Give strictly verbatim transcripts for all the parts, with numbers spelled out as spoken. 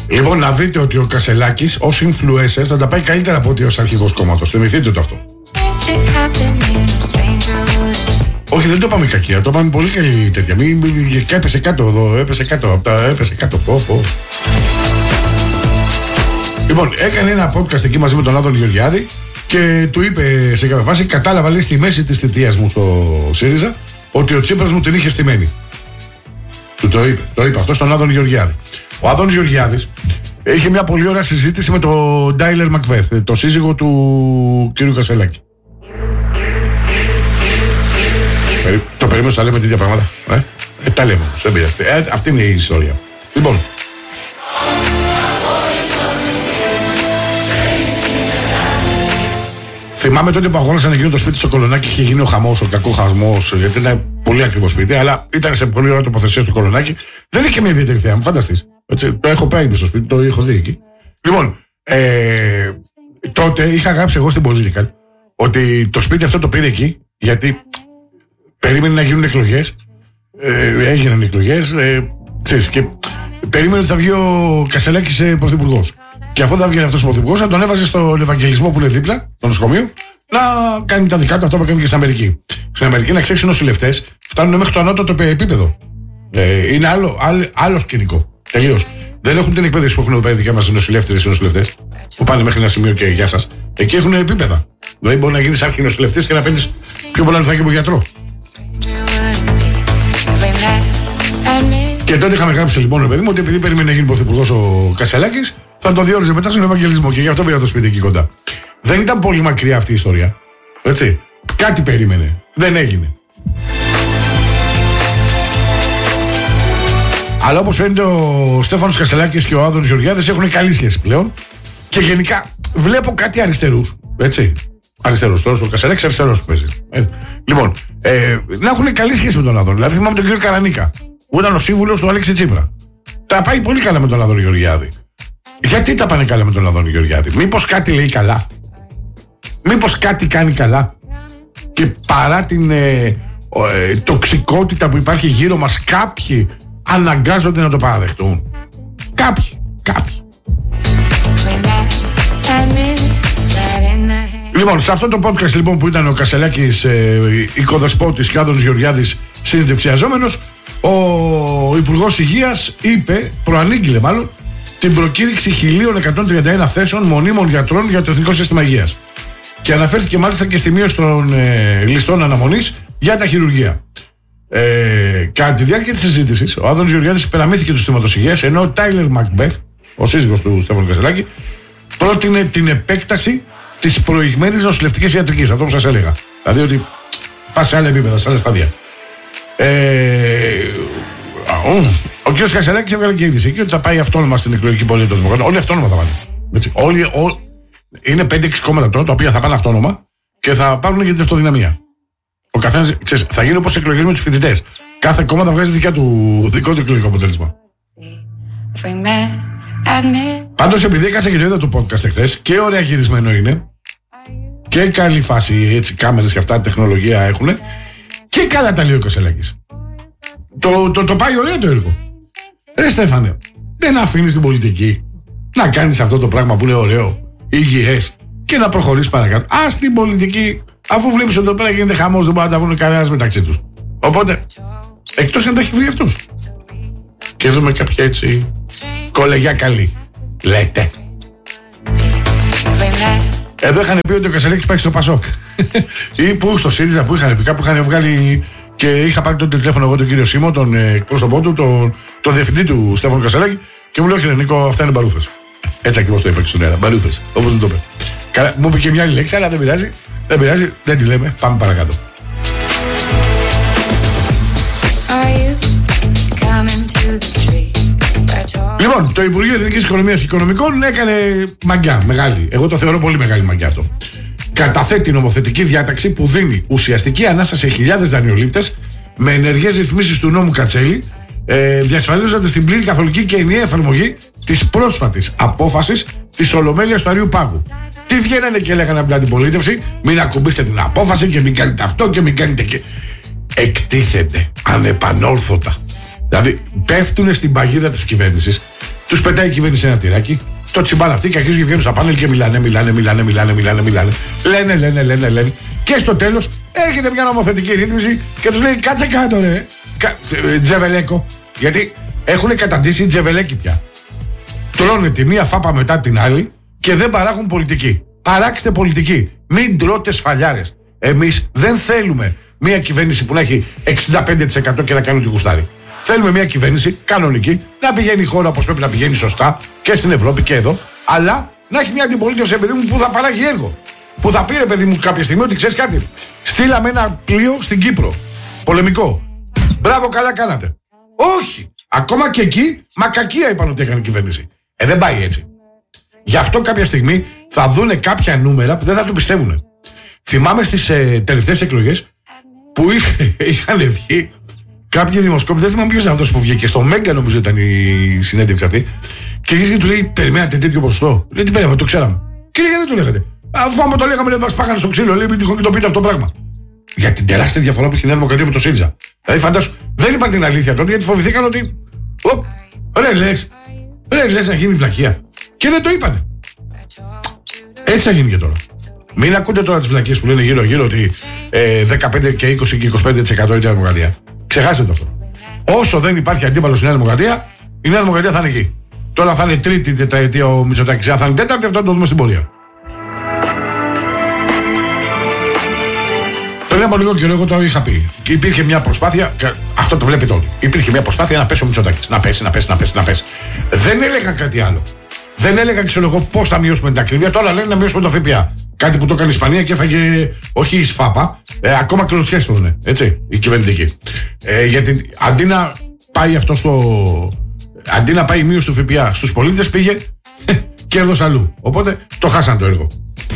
Λοιπόν, να δείτε ότι ο Κασελάκης ως influencer θα τα πάει καλύτερα από ότι ως αρχηγός κόμματος. Θυμηθείτε το αυτό. Όχι, δεν το είπαμε κακία, το είπαμε πολύ καλή τέτοια. Μην, και έπεσε κάτω εδώ, έπεσε κάτω, έπεσε κάτω. Πω, πω. Λοιπόν, έκανε ένα podcast εκεί μαζί με τον Άδωνη Γεωργιάδη και του είπε σε κάποια φάση, κατάλαβα λέει στη μέση της θητείας μου στο ΣΥΡΙΖΑ ότι ο Τσίπρας μου την είχε στημένη. Του το είπε, το είπε αυτό στον Άδωνη Γεωργιάδη. Ο Άδωνης Γεωργιάδης είχε μια πολύ ωραία συζήτηση με τον Ντάιλερ Μακβέθ, το σύζυγο του κ. Κασελάκη. Το περίμενο να λέμε τέτοια πράγματα. Ε, ε τα λέμε, δεν πειράζει. Ε, αυτή είναι η ιστορία. Λοιπόν. Θυμάμαι τότε που αγόρασαν να γίνει το σπίτι στο Κολονάκι, είχε γίνει ο χαμός, ο κακό χαμός, γιατί ήταν πολύ ακριβό σπίτι, αλλά ήταν σε πολύ ωραία τοποθεσία στο Κολονάκι. Δεν είχε μια ιδιαίτερη θέα, μου φανταστείς. Το έχω πάει στο σπίτι, το έχω δει εκεί. Λοιπόν, ε, τότε είχα γράψει εγώ στην Political ότι το σπίτι αυτό το πήρε εκεί, γιατί περίμενε να γίνουν εκλογές. Ε, έγιναν εκλογές, ε, ξέρεις, και περίμενε ότι θα βγει ο Κασελάκης πρωθυπουργός. Και αφού θα βγει αυτός ο πρωθυπουργός, θα τον έβαζε στον Ευαγγελισμό που είναι δίπλα, το νοσοκομείο, να κάνει τα δικά του, αυτό που κάνει και στην Αμερική. Στην Αμερική, να ξέρεις, οι νοσηλευτές φτάνουν μέχρι το ανώτατο επίπεδο. Ε, είναι άλλο, άλλο, άλλο σκηνικό. Τελείως. Δεν έχουν την εκπαίδευση που έχουν εδώ πέρα δικιά μας οι νοσηλεύτες, οι νοσηλευτές, που πάνε μέχρι ένα σημείο και γεια σας. Εκεί έχουν επίπεδα. Δηλαδή, μπορεί να γίνεις αρχινοσηλευτής και να παίρνεις πιο πολλά λεφτά και από γιατρό. Και τότε είχαμε γράψει λοιπόν, παιδί μου, ότι επειδή περίμενε να γίνει πρωθυπουργός ο Κασελάκης, θα το διόριζε μετά στον Ευαγγελισμό και γι' αυτό πήρα το σπίτι εκεί κοντά. Δεν ήταν πολύ μακριά αυτή η ιστορία. Έτσι. Κάτι περίμενε. Δεν έγινε. Αλλά όπως φαίνεται, ο Στέφανος Κασελάκης και ο Άδωνης Γεωργιάδης έχουν καλή σχέση πλέον. Και γενικά βλέπω κάτι αριστερούς. Έτσι. Αριστερός. Τώρα ο Κασελάκης αριστερός που παίζει. Ε. Λοιπόν, ε, να έχουν καλή σχέση με τον Άδωνη. Δηλαδή θυμάμαι τον κύριο Καρανίκα, που ήταν ο σύμβουλος του Αλέξη Τσίπρα. Τα πάει πολύ καλά με τον Άδωνη Γεωργιάδη. Γιατί τα πάνε καλά με τον Άδωνη Γεωργιάδη? Μήπως κάτι λέει καλά? Μήπως κάτι κάνει καλά? Και παρά την ε, ε, τοξικότητα που υπάρχει γύρω μας, κάποιοι αναγκάζονται να το παραδεχτούν. Κάποιοι, κάποιοι. Λοιπόν, σε αυτό το podcast λοιπόν που ήταν ο Κασελάκης ε, οικοδεσπότης και ο Άδωνης Γεωργιάδης συνεντευξιαζόμενος, ο Υπουργός Υγείας είπε, προανήγγειλε μάλλον, την προκήρυξη χίλια εκατόν τριάντα ένα θέσεων μονίμων γιατρών για το Εθνικό Σύστημα Υγείας. Και αναφέρθηκε μάλιστα και στη μείωση των ε, ληστών αναμονής για τα χειρουργεία. Ε, κατά τη διάρκεια της συζήτησης, ο Άδωνης Γεωργιάδης υπεραμήθηκε του συστήματος υγείας, ενώ ο Τάιλερ Μακβέθ, ο σύζυγος του Στέφανου Κασελάκη, πρότεινε την επέκταση της προηγμένης νοσηλευτικής ιατρικής. Αυτό που σας έλεγα. Δηλαδή ότι πας σε άλλα επίπεδα, σε άλλα στάδια. Ε, ο κ. Κασελάκης έβγαλε και είδηση εκεί ότι θα πάει αυτόνομα στην εκλογική πορεία των Δημοκρατών. Όλοι αυτόνομα θα πάνε. Έτσι. Όλοι, ό, είναι πέντε έξι κόμματα τώρα τα οποία θα πάνε αυτόνομα και θα πάρουν και την αυτοδυναμία. Ο καθένας, ξέρεις, θα γίνει όπως εκλογές με τους φοιτητές. Κάθε κόμμα θα βγάζει δικιά του, δικό του εκλογικό αποτέλεσμα. Πάντως, επειδή έκανα και το είδα το podcast εχθές, και ωραία γυρισμένο είναι και καλή φάση, έτσι, κάμερες και αυτά, τεχνολογία έχουν, και καλά τα λέει ο Κασελάκης. Το, το, το πάει ωραίο το έργο. Ρε Στέφανε, δεν αφήνεις την πολιτική να κάνεις αυτό το πράγμα που είναι ωραίο, υγιές, και να προχωρήσεις παρακάτω? Ας την πολιτική, αφού βλέπεις ότι εδώ πέρα γίνεται χαμός, δεν μπορεί να τα βρουν κανένας μεταξύ τους. Οπότε, εκτός αν τα έχει βρει αυτούς. Και δούμε κάποια έτσι κολεγιά καλή. Λέτε. Εδώ είχαν πει ότι ο Κασελάκης πάει στο Πασόκ. Ή που στο ΣΥΡΙΖΑ που είχαν πει, κάπου είχαν βγάλει. Και είχα πάρει τότε τηλέφωνο εγώ τον κύριο Σίμω, τον εκπρόσωπό του, τον, τον διευθυντή του Στέφανου Κασελάκη, και μου λέει: όχι, Νίκο, αυτά είναι μπαρούφες. Έτσι ακριβώς το είπα και στον αέρα. Μπαρούφες, όπως δεν το είπε. Καλά, μου είπε και μια άλλη λέξη, αλλά δεν πειράζει. Δεν πειράζει, δεν τη λέμε. Πάμε παρακάτω. Λοιπόν, το Υπουργείο Εθνικής Οικονομίας και Οικονομικών έκανε μαγκιά, μεγάλη. Εγώ το θεωρώ πολύ μεγάλη μαγκιά αυτό. Καταθέτει νομοθετική διάταξη που δίνει ουσιαστική ανάσταση σε χιλιάδες δανειολήπτες με ενεργές ρυθμίσεις του νόμου Κατσέλη, ε, διασφαλίζοντας την πλήρη καθολική και ενιαία εφαρμογή της πρόσφατης απόφασης της Ολομέλειας του Αριού Πάγου. Τι βγαίνανε και λέγανε απλά την πολίτευση, μην ακουμπήσετε την απόφαση και μην κάνετε αυτό και μην κάνετε και. Εκτίθεται ανεπανόρθωτα. Δηλαδή πέφτουν στην παγίδα της κυβέρνησης Τους πετάει η κυβέρνηση ένα τυράκι, το τσιμπάνε αυτοί και αρχίζουν και βγαίνουν στα πάνελ και μιλάνε, μιλάνε, μιλάνε, μιλάνε, μιλάνε, μιλάνε. Λένε, λένε, λένε, λένε. Και στο τέλος έρχεται μια νομοθετική ρύθμιση και τους λέει κάτσε κάτω ρε. Κα... Τζεβελέκο. Γιατί έχουν καταντήσει τζεβελέκι πια. Τρώνε τη μία φάπα μετά την άλλη και δεν παράγουν πολιτική. Παράξτε πολιτική. Μην τρώτε σφαλιάρες. Εμείς δεν θέλουμε μια κυβέρνηση που να έχει εξήντα πέντε τοις εκατό και να κάνει ό,τι γουστάρει. Θέλουμε μια κυβέρνηση κανονική, να πηγαίνει η χώρα όπως πρέπει να πηγαίνει σωστά και στην Ευρώπη και εδώ, αλλά να έχει μια αντιπολίτευση, παιδί μου, που θα παράγει έργο. Που θα πει, ρε παιδί μου, κάποια στιγμή ότι ξέρεις κάτι. Στείλαμε ένα πλοίο στην Κύπρο. Πολεμικό. Μπράβο, καλά κάνατε. Όχι. Ακόμα και εκεί, μακακία είπαν ότι έκανε η κυβέρνηση. Ε, δεν πάει έτσι. Γι' αυτό κάποια στιγμή θα δούνε κάποια νούμερα που δεν θα το πιστεύουν. Θυμάμαι στις ε, τελευταίες εκλογές που είχ, είχαν βγει κάποιοι δημοσκόποι, δεν θυμάμαι ποιος ήταν αυτός που βγήκε. Στο Μέγκα νομίζω ήταν η συνέντευξη αυτή. Και γύρισε και του λέει: περιμένατε τέτοιο ποσοστό. Λέει: τι περιμέναμε, το ξέραμε. Και λέει: γιατί δεν το λέγατε. Αφού άμα το λέγαμε, δεν μας πάγανε στο ξύλο. Λέει: μην τυχόν και το πείτε αυτό το πράγμα. Για την τεράστια διαφορά που έχει η Νέα Δημοκρατία με το ΣΥΡΙΖΑ. Δηλαδή, φαντάσου, δεν είπαν την αλήθεια τότε γιατί φοβηθήκαν ότι. Οπ, ρε λες, ρε λες να γίνει βλακεία. Και δεν το είπανε. Έτσι θα γίνει και τώρα. Μην ακούτε τώρα τις βλακίες που λένε γύρω-γύρω ότι ε, δεκαπέντε και είκοσι και είκοσι πέντε τοις εκατό η Νέα Δημοκρατία. Ξεχάστε το αυτό. Όσο δεν υπάρχει αντίπαλος στη Νέα Δημοκρατία, η Νέα Δημοκρατία θα είναι εκεί. Τώρα θα είναι τρίτη τετραετία ο Μητσοτάκης, θα είναι τέταρτη, αυτό θα το δούμε στην πορεία. Πριν από λίγο καιρό, εγώ το είχα πει. Και υπήρχε μια προσπάθεια, και αυτό το βλέπετε όλοι. Υπήρχε μια προσπάθεια να πέσει ο Μητσοτάκης. Να πέσει, να πέσει, να πέσει, να πέσει. Δεν έλεγα κάτι άλλο. Δεν έλεγα, ξέρω εγώ, πώς θα μειώσουμε την ακρίβεια. Τώρα λένε να μειώσουμε το ΦΠΑ. Κάτι που το έκανε η Ισπανία και έφαγε, όχι η ΣΦΑΠΑ, ε, ακόμα κλωτσιές το λένε. Έτσι, η κυβερνητική. Ε, γιατί αντί να πάει αυτό στο. Αντί να πάει η μείωση του ΦΠΑ στους πολίτες, πήγε κέρδος αλλού. Οπότε το χάσαν το έργο.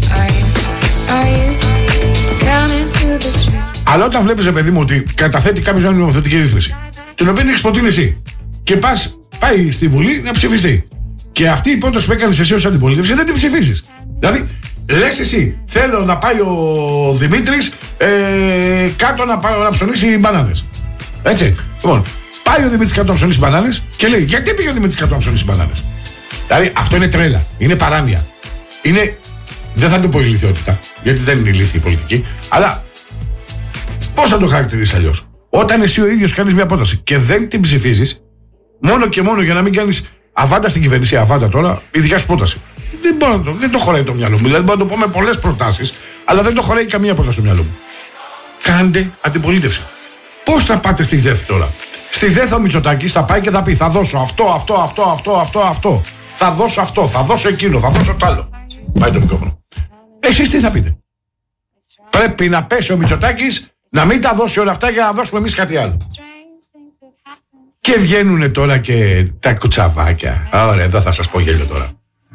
Αλλά όταν βλέπεις, παιδί μου, ότι καταθέτει κάποιος μια νομοθετική ρύθμιση, την οποία την έχεις προτείνει εσύ, και πας, πάει στη Βουλή να ψηφιστεί. Και αυτή η πρόταση που έκανες εσύ ως αντιπολίτευση δεν την ψηφίσεις. Δηλαδή, λες εσύ, θέλω να πάει ο Δημήτρης ε, κάτω να, να ψωνίσει μπανάνες. Έτσι. Λοιπόν, πάει ο Δημήτρης κάτω να ψωνίσει μπανάνες και λέει: γιατί πήγε ο Δημήτρης κάτω να ψωνίσει μπανάνες. Δηλαδή, αυτό είναι τρέλα. Είναι παράνοια. Είναι. Δεν θα το πω ηλιθιότητα, γιατί δεν είναι ηλίθιη η πολιτική, αλλά πώς θα το χαρακτηρίσεις αλλιώς. Όταν εσύ ο ίδιος κάνεις μια πρόταση και δεν την ψηφίζεις, μόνο και μόνο για να μην κάνεις αβάντα στην κυβέρνηση, αβάντα τώρα, η δικιά σου πρόταση. Δεν, μπορώ να το, δεν το χωράει το μυαλό μου. Δηλαδή, μπορώ να το πω με πολλές προτάσεις, αλλά δεν το χωράει καμία πρόταση στο μυαλό μου. Κάντε αντιπολίτευση. Πώς θα πάτε στη ΔΕΘ τώρα. Στη ΔΕΘ ο Μητσοτάκης θα πάει και θα πει: θα δώσω αυτό, αυτό, αυτό, αυτό, αυτό, αυτό. Θα δώσω αυτό, θα δώσω εκείνο, θα δώσω το άλλο. Πάει το μικρόφωνο. Εσείς τι θα πείτε. Πρέπει να πέσει ο Μητσοτάκης να μην τα δώσει όλα αυτά για να δώσουμε εμείς κάτι άλλο. Και βγαίνουν τώρα και τα κουτσαβάκια. Ωραία, εδώ θα σας πω γέλιο τώρα.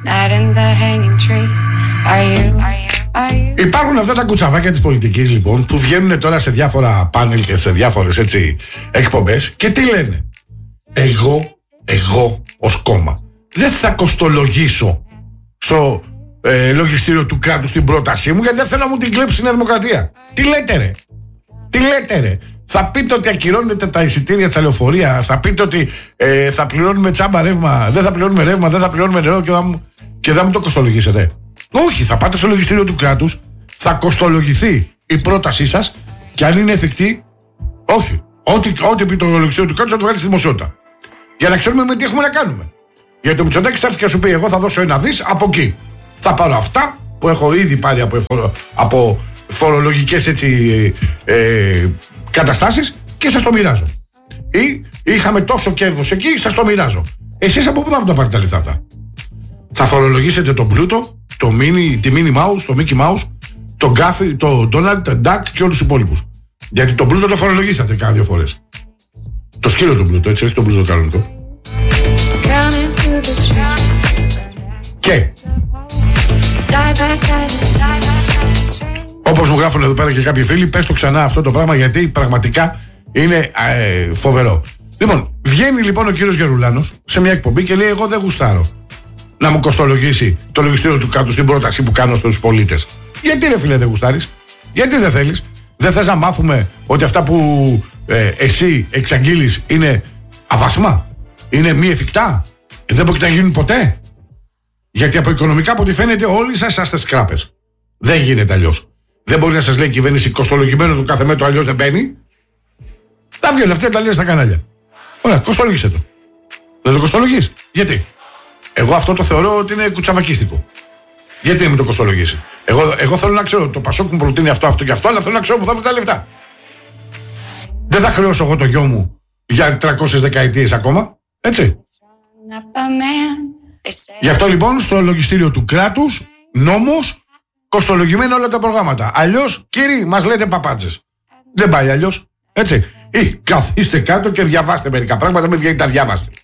Υπάρχουν αυτά τα κουτσαβάκια της πολιτικής, λοιπόν, που βγαίνουν τώρα σε διάφορα πάνελ και σε διάφορες έτσι εκπομπές και τι λένε. Εγώ, εγώ ως κόμμα δεν θα κοστολογήσω στο ε, λογιστήριο του κράτους την πρότασή μου, γιατί δεν θέλω να μου την κλέψει η Νέα Δημοκρατία. Τι λέτε ρε. Τι λέτε ρε. Θα πείτε ότι ακυρώνετε τα εισιτήρια της λεωφορεία, θα πείτε ότι ε, θα πληρώνουμε τσάμπα ρεύμα, δεν θα πληρώνουμε ρεύμα, δεν θα πληρώνουμε νερό και θα μου, και θα μου το κοστολογήσετε. Όχι, θα πάτε στο λογιστήριο του κράτους, θα κοστολογηθεί η πρότασή σας και αν είναι εφικτή, όχι. Ό,τι, ό,τι πει το λογιστήριο του κράτους θα το βγάλει στη δημοσιότητα. Για να ξέρουμε με τι έχουμε να κάνουμε. Γιατί ο Μητσοτάκης θα έρθει και σου πει: εγώ θα δώσω ένα δις από εκεί. Θα πάρω αυτά που έχω ήδη πάρει από, από φορολογικές έτσι, ε, καταστάσεις και σας το μοιράζω. Ή είχαμε τόσο κέρδος εκεί, σας το μοιράζω. Εσείς από πού θα τα πάρετε τα λεφτά αυτά. Θα φορολογήσετε τον Πλούτο, το Mini, τη Minnie Mouse, το Mickey Mouse, τον Γκάφι, τον Donald, τον Duck και όλους τους υπόλοιπους. Γιατί τον Πλούτο το φορολογήσατε κάνα δύο φορές. Το σκύλο του Πλούτο, έτσι, όχι τον Πλούτο κανονικό. Και όπως μου γράφουν εδώ πέρα και κάποιοι φίλοι, πες το ξανά αυτό το πράγμα γιατί πραγματικά είναι ε, φοβερό. Λοιπόν, βγαίνει λοιπόν ο κύριος Γερουλάνος σε μια εκπομπή και λέει: εγώ δεν γουστάρω να μου κοστολογήσει το λογιστήριο του κάτω στην πρόταση που κάνω στους πολίτες. Γιατί ρε φίλε δεν γουστάρεις, γιατί δεν θέλεις, δεν θες να μάθουμε ότι αυτά που ε, εσύ εξαγγείλεις είναι αβάσιμα, είναι μη εφικτά. Και δεν πρόκειται να γίνουν ποτέ. Γιατί από οικονομικά, από ό,τι φαίνεται, όλοι σας είσαστε σκράπες. Δεν γίνεται αλλιώς. Δεν μπορεί να σας λέει η κυβέρνηση κοστολογημένο του κάθε μέτρο, αλλιώς δεν μπαίνει. Τα βγαίνει αυτή, τα λέει στα κανάλια. Ωραία, κοστολογήσε το. Δεν το κοστολογείς. Γιατί? Εγώ αυτό το θεωρώ ότι είναι κουτσαβακίστικο. Γιατί να μην το κοστολογήσει? Εγώ, εγώ θέλω να ξέρω, το Πασόκ μου προτείνει αυτό, αυτό και αυτό, αλλά θέλω να ξέρω που θα βρει τα λεφτά. Δεν θα χρεώσω εγώ το γιο μου για τριακόσιες δεκαετίες ακόμα. Έτσι. Γι' αυτό λοιπόν στο λογιστήριο του κράτους, νόμος, κοστολογημένα όλα τα προγράμματα. Αλλιώς, κύριοι, μας λέτε παπάντζες. Δεν πάει αλλιώς. Έτσι. Ή καθίστε κάτω και διαβάστε μερικά πράγματα, μην βγαίνετε τα διάβαστε.